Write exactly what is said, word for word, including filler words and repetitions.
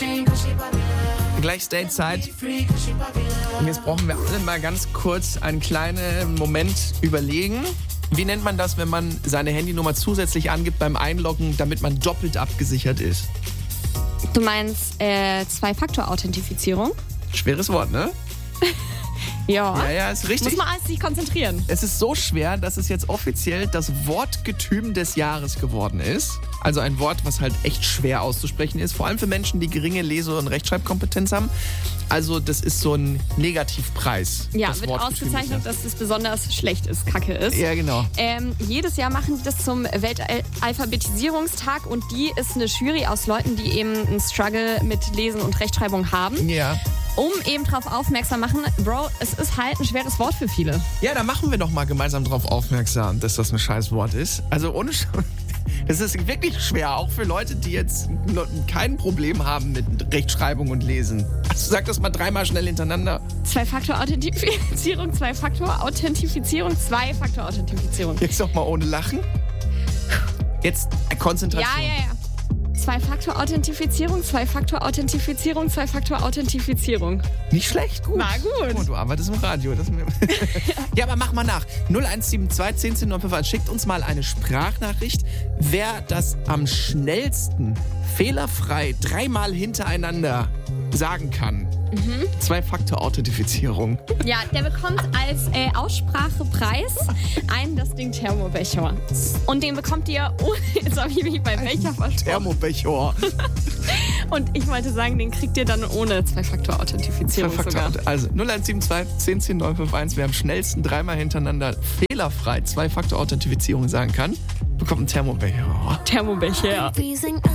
Gleich Statezeit. Und jetzt brauchen wir alle mal ganz kurz einen kleinen Moment überlegen. Wie nennt man das, wenn man seine Handynummer zusätzlich angibt beim Einloggen, damit man doppelt abgesichert ist? Du meinst äh, Zwei-Faktor-Authentifizierung? Schweres Wort, ne? Ja. Ja, ja, ist richtig. Muss man alles sich konzentrieren. Es ist so schwer, dass es jetzt offiziell das Wortgetüm des Jahres geworden ist. Also ein Wort, was halt echt schwer auszusprechen ist. Vor allem für Menschen, die geringe Lese- und Rechtschreibkompetenz haben. Also das ist so ein Negativpreis. Ja, das wird Wortgetüm ausgezeichnet, des dass es besonders schlecht ist, Kacke ist. Ja, genau. Ähm, jedes Jahr machen die das zum Weltalphabetisierungstag und die ist eine Jury aus Leuten, die eben einen Struggle mit Lesen und Rechtschreibung haben. Ja. Um eben darauf aufmerksam machen, Bro, es ist halt ein schweres Wort für viele. Ja, da machen wir doch mal gemeinsam drauf aufmerksam, dass das ein scheiß Wort ist. Also ohne Sch- Das ist wirklich schwer, auch für Leute, die jetzt kein Problem haben mit Rechtschreibung und Lesen. Also sag das mal dreimal schnell hintereinander. Zwei-Faktor-Authentifizierung, Zwei-Faktor-Authentifizierung, Zwei-Faktor-Authentifizierung. Jetzt doch mal ohne Lachen. Jetzt Konzentration. Ja, ja, ja. Zwei-Faktor-Authentifizierung, Zwei-Faktor-Authentifizierung, Zwei-Faktor-Authentifizierung. Nicht schlecht, gut. Na gut. Oh, du arbeitest im Radio. Das ja, aber mach mal nach. null eins sieben zwei, eins null neun fünf eins. Schickt uns mal eine Sprachnachricht, wer das am schnellsten, fehlerfrei, dreimal hintereinander sagen kann. Mhm. Zwei-Faktor-Authentifizierung. Ja, der bekommt als äh, Aussprachepreis einen das Ding Thermobecher. Und den bekommt ihr ohne, jetzt habe ich mich beim Becher versprochen. Thermobecher. Und ich wollte sagen, den kriegt ihr dann ohne Zwei-Faktor-Authentifizierung Zwei-Faktor- sogar. Also null eins sieben zwei, eins null neun fünf eins, wer am schnellsten dreimal hintereinander fehlerfrei Zwei-Faktor-Authentifizierung sagen kann, bekommt einen Thermobecher. Thermobecher.